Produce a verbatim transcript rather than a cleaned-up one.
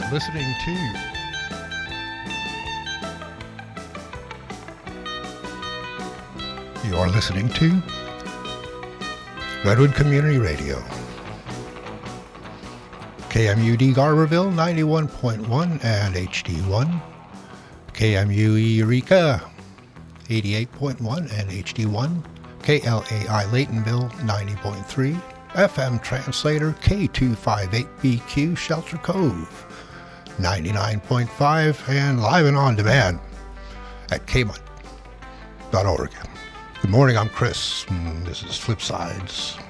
listening to You're listening to Redwood Community Radio. K M U D Garberville ninety-one point one and H D one. K M U E Eureka eighty-eight point one and H D one. K L A I Laytonville ninety point three. F M Translator K two fifty-eight B Q Shelter Cove ninety-nine point five, and live and on demand at k m u t dot org. Good morning, I'm Chris. This is Flipsides.